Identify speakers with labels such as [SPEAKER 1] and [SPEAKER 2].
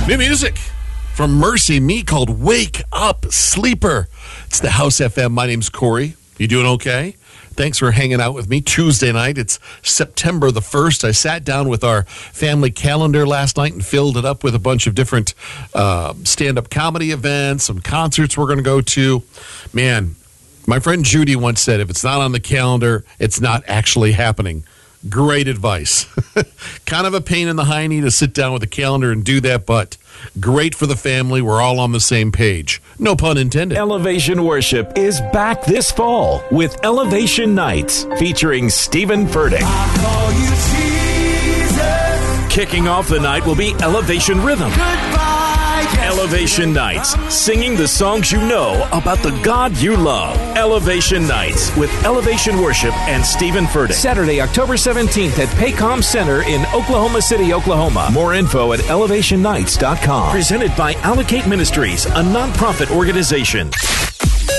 [SPEAKER 1] New music from Mercy Me called Wake Up Sleeper. It's the House FM. My name's Corey. You doing okay? Thanks for hanging out with me. Tuesday night, it's September the 1st. I sat down with our family calendar last night and filled it up with a bunch of different stand-up comedy events, some concerts we're going to go to. Man, my friend Judy once said, if it's not on the calendar, it's not actually happening. Great advice. Kind of a pain in the hiney to sit down with a calendar and do that, but great for the family. We're all on the same page. No pun intended.
[SPEAKER 2] Elevation Worship is back this fall with Elevation Nights featuring Stephen Furtick. Kicking off the night will be Elevation Rhythm. Elevation Nights, singing the songs you know about the God you love. Elevation Nights with Elevation Worship and Stephen Furtick. Saturday, October 17th at Paycom Center in Oklahoma City, Oklahoma. More info at elevationnights.com. Presented by Allocate Ministries, a nonprofit organization.